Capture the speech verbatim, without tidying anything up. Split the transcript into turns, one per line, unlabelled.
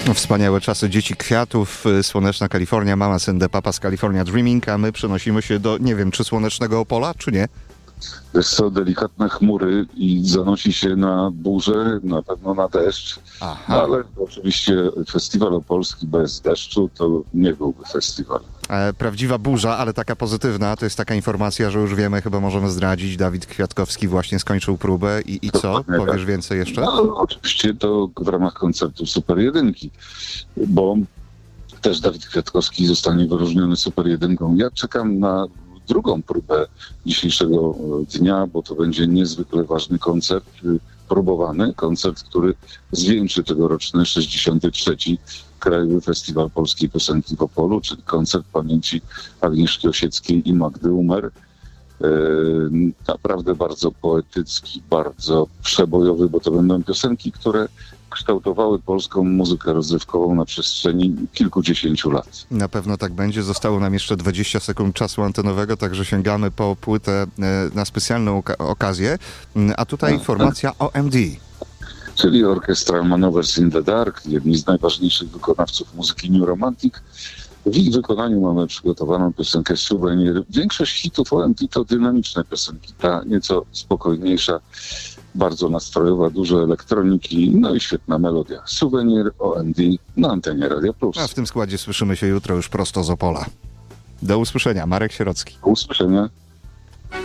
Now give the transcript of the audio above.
Wspaniałe czasy dzieci kwiatów, słoneczna Kalifornia, Mama and the Papa's California Dreaming, a my przenosimy się do, nie wiem, czy słonecznego Opola, czy nie?
Wiesz co, delikatne chmury i zanosi się na burzę, na pewno na deszcz.
Aha.
No, ale oczywiście festiwal opolski bez deszczu to nie byłby festiwal.
E, prawdziwa burza, ale taka pozytywna, to jest taka informacja, że już wiemy, chyba możemy zdradzić, Dawid Kwiatkowski właśnie skończył próbę i, i co? Powiesz więcej jeszcze?
No, oczywiście to w ramach koncertu Super Jedynki, bo też Dawid Kwiatkowski zostanie wyróżniony Super Jedynką. Ja czekam na drugą próbę dzisiejszego dnia, bo to będzie niezwykle ważny koncert, próbowany koncert, który zwieńczy tegoroczny sześćdziesiąty trzeci Krajowy Festiwal Polskiej Piosenki w Opolu, czyli koncert pamięci Agnieszki Osieckiej i Magdy Umer. Naprawdę bardzo poetycki, bardzo przebojowy, bo to będą piosenki, które kształtowały polską muzykę rozrywkową na przestrzeni kilkudziesięciu lat.
Na pewno tak będzie. Zostało nam jeszcze dwadzieścia sekund czasu antenowego, także sięgamy po płytę na specjalną oka- okazję. A tutaj
A,
formacja O M D.
Czyli orkiestra Manovers in the Dark, jedni z najważniejszych wykonawców muzyki New Romantic. W ich wykonaniu mamy przygotowaną piosenkę Souvenir. Większość hitów O M D to dynamiczne piosenki, ta nieco spokojniejsza, bardzo nastrojowa, dużo elektroniki, no i świetna melodia. Souvenir O M D na antenie Radia Plus.
A w tym składzie słyszymy się jutro już prosto z Opola. Do usłyszenia. Marek Sierocki.
Do usłyszenia.